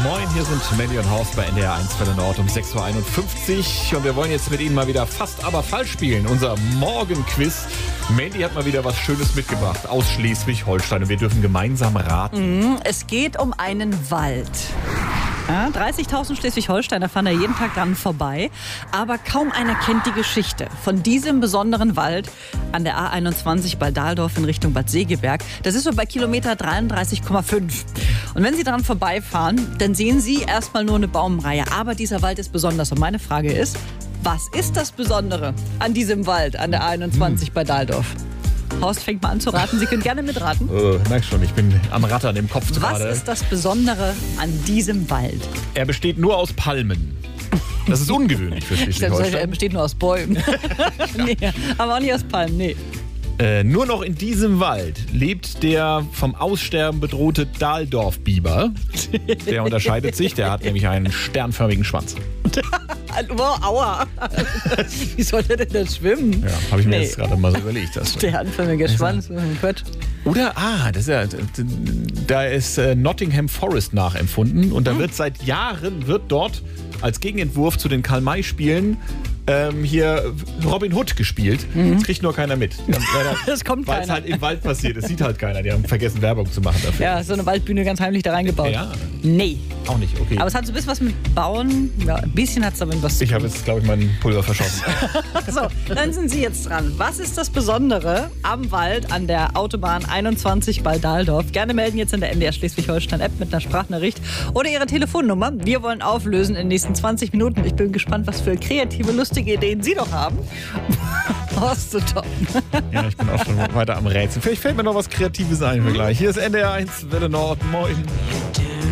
Moin, hier sind Mandy und Horst bei NDR 1 Welle Nord um 6.51 Uhr. Und wir wollen jetzt mit Ihnen mal wieder fast aber falsch spielen. Unser Morgenquiz. Mandy hat mal wieder was Schönes mitgebracht aus Schleswig-Holstein. Und wir dürfen gemeinsam raten. Es geht um einen Wald. Ja, 30.000 Schleswig-Holsteiner fahren da jeden Tag dran vorbei. Aber kaum einer kennt die Geschichte von diesem besonderen Wald an der A21 bei Dahldorf in Richtung Bad Segeberg. Das ist so bei Kilometer 33,5. Und wenn Sie dran vorbeifahren, dann sehen Sie erstmal nur eine Baumreihe. Aber dieser Wald ist besonders. Und meine Frage ist, was ist das Besondere an diesem Wald an der A21 bei Dahldorf? Horst fängt mal an zu raten. Sie können gerne mitraten. Merk schon, ich bin am Rattern im Kopf gerade. Was ist das Besondere an diesem Wald? Er besteht nur aus Palmen. Das ist ungewöhnlich für Er Schleswig-Holstein. besteht nur aus Bäumen. Nee, aber auch nicht aus Palmen, nee. Nur noch in diesem Wald lebt der vom Aussterben bedrohte Dahldorf-Biber. Der unterscheidet sich, der hat nämlich einen sternförmigen Schwanz. Wow, aua. Wie soll der denn da schwimmen? Ja, habe ich mir jetzt gerade mal so überlegt. Sternförmiger Schwanz, Quatsch. Oder, da ist Nottingham Forest nachempfunden und da wird seit Jahren dort als Gegenentwurf zu den Karl-May-Spielen hier Robin Hood gespielt. Das kriegt nur keiner mit. Das kommt Weil es keiner. halt im Wald passiert. Das sieht halt keiner. Die haben vergessen, Werbung zu machen dafür. Ja, so eine Waldbühne ganz heimlich da reingebaut. Ja, Nee. auch nicht. Okay. Aber es hat so ein bisschen was mit Bauen. Ja, ein bisschen hat es damit was zu Ich tun. habe jetzt, glaube ich, mein Pulver verschossen. So, dann sind Sie jetzt dran. Was ist das Besondere am Wald an der Autobahn 21 bei Dahldorf? Gerne melden jetzt in der NDR Schleswig-Holstein-App mit einer Sprachnachricht oder Ihre Telefonnummer. Wir wollen auflösen in den nächsten 20 Minuten. Ich bin gespannt, was für kreative, lustige Ideen Sie noch haben. Horst zu toppen. Ja, ich bin auch schon weiter am Rätseln. Vielleicht fällt mir noch was Kreatives ein für gleich. Hier ist NDR 1 Welle Nord. Moin.